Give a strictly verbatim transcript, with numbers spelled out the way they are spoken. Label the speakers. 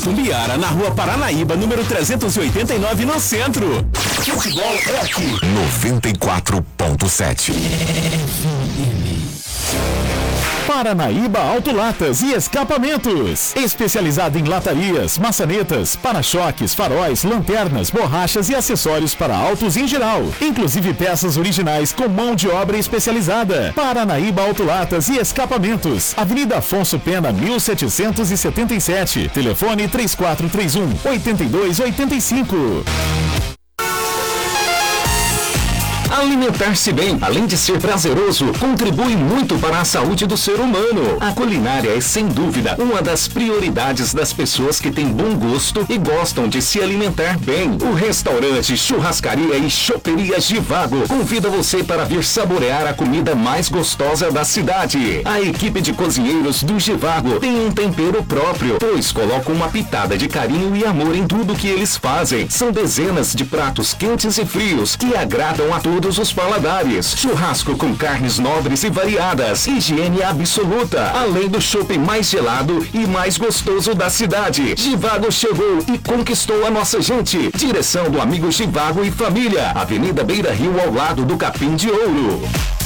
Speaker 1: Itumbiara, na rua Paranaíba, número trezentos e oitenta e nove, no centro. Futebol é aqui.
Speaker 2: noventa e quatro ponto sete.
Speaker 3: Paranaíba Autolatas e Escapamentos. Especializado em latarias, maçanetas, para-choques, faróis, lanternas, borrachas e acessórios para autos em geral. Inclusive peças originais com mão de obra especializada. Paranaíba Autolatas e Escapamentos. Avenida Afonso Pena, mil setecentos e setenta e sete. Telefone três quatro três um, oito dois oito cinco.
Speaker 4: Alimentar-se bem, além de ser prazeroso, contribui muito para a saúde do ser humano. A culinária é, sem dúvida, uma das prioridades das pessoas que têm bom gosto e gostam de se alimentar bem. O restaurante, churrascaria e choperia Givago convida você para vir saborear a comida mais gostosa da cidade. A equipe de cozinheiros do Givago tem um tempero próprio, pois colocam uma pitada de carinho e amor em tudo que eles fazem. São dezenas de pratos quentes e frios que agradam a todos os paladares. Churrasco com carnes nobres e variadas, higiene absoluta, além do chopp mais gelado e mais gostoso da cidade. Givago chegou e conquistou a nossa gente. Direção do amigo Givago e família, Avenida Beira Rio, ao lado do Capim de Ouro.